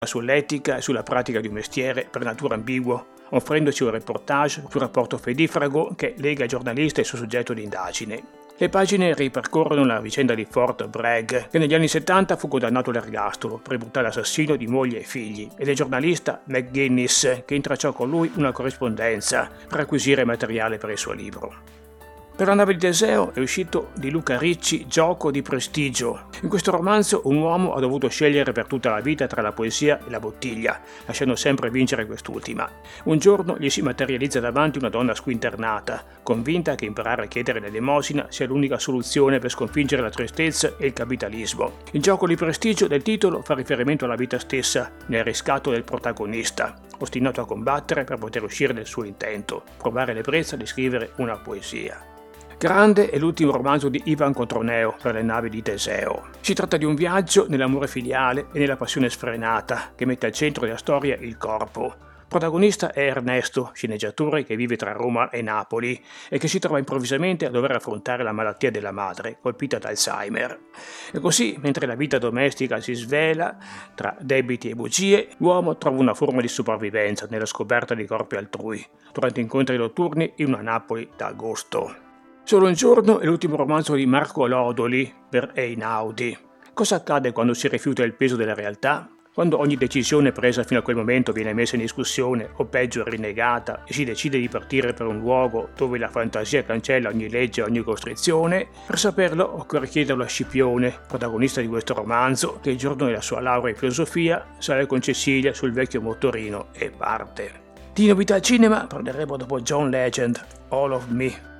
sull'etica e sulla pratica di un mestiere per natura ambiguo, offrendoci un reportage sul rapporto fedifrago che lega il giornalista e il suo soggetto di indagine. Le pagine ripercorrono la vicenda di Fort Bragg, che negli anni 70 fu condannato all'ergastolo per il brutale assassinio di moglie e figli, e del giornalista McGuinness, che intralciò con lui una corrispondenza per acquisire materiale per il suo libro. Per la nave di Teseo è uscito di Luca Ricci Gioco di prestigio. In questo romanzo un uomo ha dovuto scegliere per tutta la vita tra la poesia e la bottiglia, lasciando sempre vincere quest'ultima. Un giorno gli si materializza davanti una donna squinternata, convinta che imparare a chiedere l'elemosina sia l'unica soluzione per sconfiggere la tristezza e il capitalismo. Il gioco di prestigio del titolo fa riferimento alla vita stessa, nel riscatto del protagonista, ostinato a combattere per poter uscire del suo intento, provare l'ebbrezza di scrivere una poesia. Grande è l'ultimo romanzo di Ivan Cotroneo per le navi di Teseo. Si tratta di un viaggio nell'amore filiale e nella passione sfrenata che mette al centro della storia il corpo. Protagonista è Ernesto, sceneggiatore che vive tra Roma e Napoli e che si trova improvvisamente a dover affrontare la malattia della madre, colpita da Alzheimer. E così, mentre la vita domestica si svela tra debiti e bugie, l'uomo trova una forma di sopravvivenza nella scoperta di corpi altrui, durante incontri notturni in una Napoli d'agosto. Solo un giorno è l'ultimo romanzo di Marco Lodoli per Einaudi. Cosa accade quando si rifiuta il peso della realtà? Quando ogni decisione presa fino a quel momento viene messa in discussione o peggio rinnegata e si decide di partire per un luogo dove la fantasia cancella ogni legge e ogni costrizione? Per saperlo occorre chiederlo a Scipione, protagonista di questo romanzo, che il giorno della sua laurea in filosofia sale con Cecilia sul vecchio motorino e parte. Di novità al cinema parleremo dopo John Legend, All of Me.